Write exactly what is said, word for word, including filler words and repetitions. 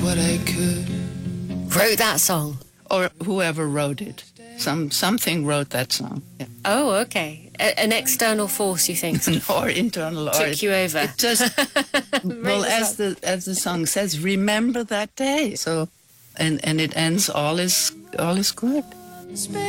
what I could. Wrote that song? Or whoever wrote it. Some Something wrote that song. Yeah. Oh, okay. A- an external force, you think? Or internal. Took or it, you over. It just, well, the as song. the as the song says, remember that day. So, and, and it ends, all is, all is good.